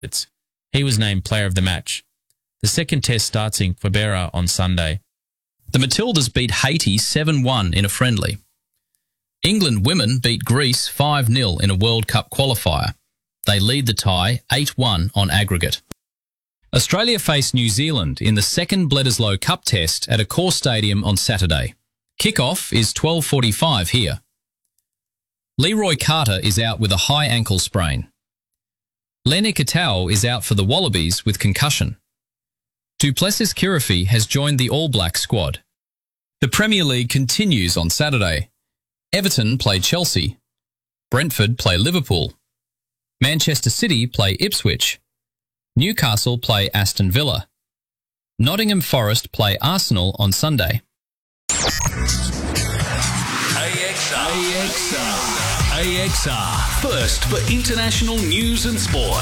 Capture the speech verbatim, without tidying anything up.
He was named player of the match. The second test starts in Quebec on Sunday. The Matildas beat Haiti seven one in a friendly. England women beat Greece five nil in a World Cup qualifier. They lead the tie eight one on aggregate. Australia face New Zealand in the second Bledisloe Cup test at Accor Stadium on Saturday. Kick-off is twelve forty-five here. Leroy Carter is out with a high ankle sprain. Lenny Katau is out for the Wallabies with concussion. Duplessis Kirifi has joined the All Black squad. The Premier League continues on Saturday. Everton play Chelsea. Brentford play Liverpool. Manchester City play Ipswich. Newcastle play Aston Villa. Nottingham Forest play Arsenal on Sunday. A X R. A X R. A X R. First for international news and sport.